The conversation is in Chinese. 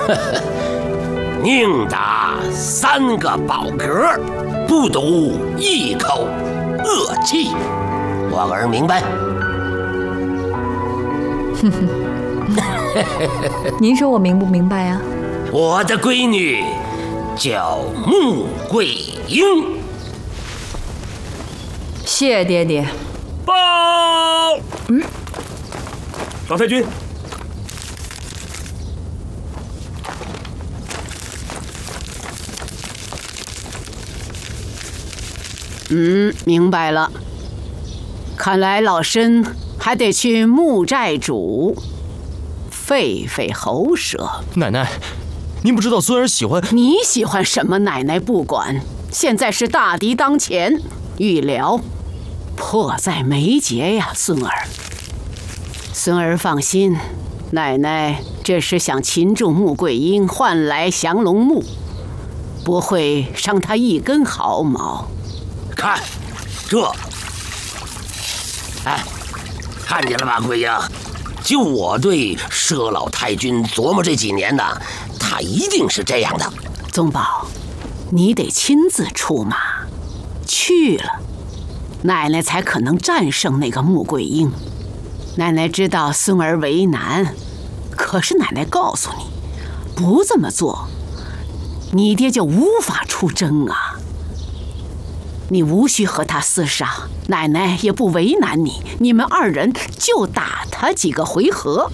宁打3个饱嗝，不赌1口恶气。我儿明白。 哼哼，您说我明不明白呀？ 我的闺女叫穆桂英。 谢爹爹。 报。老太君。 明白了。看来老身还得去穆寨主费费喉舌。 奶奶，您不知道孙儿喜欢…… 你喜欢什么？奶奶不管。现在是大敌当前，预疗迫在眉睫呀，孙儿。孙儿放心，奶奶这是想擒住穆桂英，换来降龙木，不会伤她一根毫毛。 看，这，哎，看见了吧，桂英？就我对佘老太君琢磨这几年呢，他一定是这样的。 宗保，你得亲自出马，去了，奶奶才可能战胜那个穆桂英。奶奶知道孙儿为难，可是奶奶告诉你，不这么做，你爹就无法出征啊。你无需和他厮杀，奶奶也不为难你，你们2人就打他几个回合，